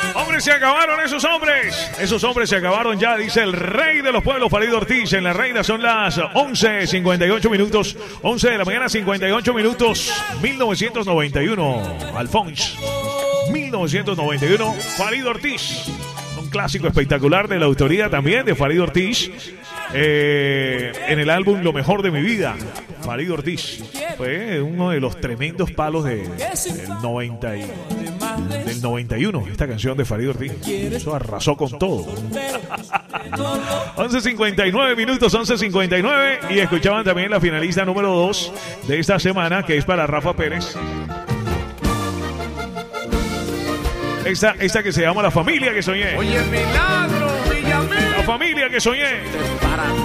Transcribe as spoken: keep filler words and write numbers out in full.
Hombres, se acabaron esos hombres. Esos hombres se acabaron ya, dice el rey de los pueblos, Farid Ortiz. En La Reina son las once cincuenta y ocho minutos. once de la mañana, cincuenta y ocho minutos. mil novecientos noventa y uno. Alphonse. mil novecientos noventa y uno. Farid Ortiz. Un clásico espectacular de la autoría también de Farid Ortiz. Eh, en el álbum Lo Mejor de Mi Vida, Farid Ortiz. Fue uno de los tremendos palos de, del, noventa y, del noventa y uno. Esta canción de Farid Ortiz. Eso arrasó con todo. once cincuenta y nueve minutos, once cincuenta y nueve. Y escuchaban también la finalista número dos de esta semana, que es para Rafa Pérez. Esta, esta que se llama La Familia que Soñé. Oye, milagro, Villamil. La familia que soñé.